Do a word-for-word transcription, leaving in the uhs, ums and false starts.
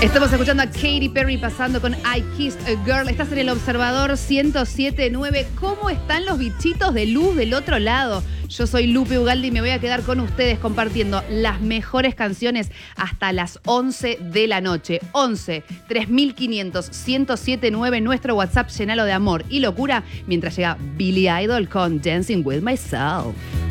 Estamos escuchando a Katy Perry pasando con I Kissed a Girl. Estás en el Observador ciento siete punto nueve. ¿Cómo están los bichitos de luz del otro lado? Yo soy Lupe Ugalde y me voy a quedar con ustedes compartiendo las mejores canciones hasta las once de la noche. once, tres mil quinientos, ciento siete punto nueve, nuestro WhatsApp, llenalo de amor y locura mientras llega Billy Idol con Dancing with Myself.